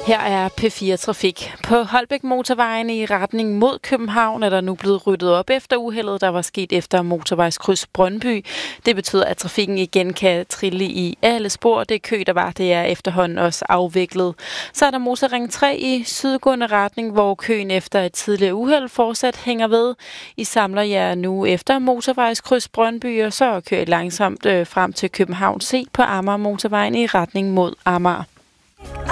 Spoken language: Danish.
Her er P4 Trafik. På Holbæk Motorvejen i retning mod København er der nu blevet ryddet op efter uheldet, der var sket efter motorvejskryds Brøndby. Det betyder, at trafikken igen kan trille i alle spor. Det kø, der var, det er efterhånden også afviklet. Så er der Motorring 3 i sydgående retning, hvor køen efter et tidligere uheld fortsat hænger ved. I samler jer nu efter motorvejskryds Brøndby, og så kører I langsomt frem til København set på Amager Motorvejen i retning mod Amager.